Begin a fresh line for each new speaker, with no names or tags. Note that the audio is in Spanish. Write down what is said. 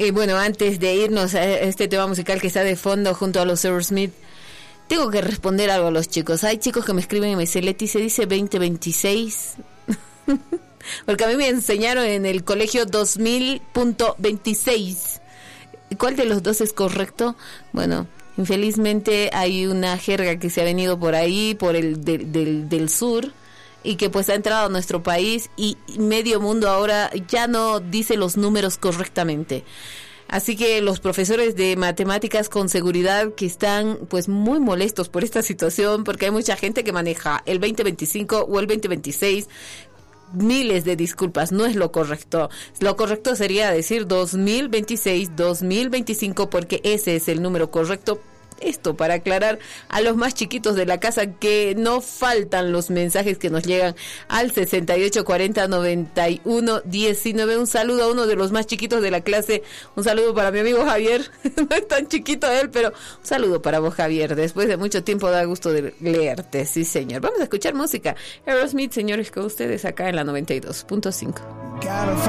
Bueno, antes de irnos a este tema musical que está de fondo junto a los Aerosmith, tengo que responder algo a los chicos. Hay chicos que me escriben y me dicen, Leti, ¿se dice 2026? Porque a mí me enseñaron en el colegio 2000.26. ¿Cuál de los dos es correcto? Bueno, infelizmente hay una jerga que se ha venido por ahí, por el del sur, y que pues ha entrado a nuestro país y medio mundo ahora ya no dice los números correctamente. Así que los profesores de matemáticas con seguridad que están pues muy molestos por esta situación, porque hay mucha gente que maneja el 2025 o el 2026. Miles de disculpas, no es lo correcto. Lo correcto sería decir 2026, 2025, porque ese es el número correcto. Esto para aclarar a los más chiquitos de la casa que no faltan los mensajes que nos llegan al 68409119. Un saludo a uno de los más chiquitos de la clase. Un saludo para mi amigo Javier. No es tan chiquito él, pero un saludo para vos, Javier. Después de mucho tiempo da gusto de leerte. Sí, señor. Vamos a escuchar música. Aerosmith, señores, con ustedes acá en la 92.5.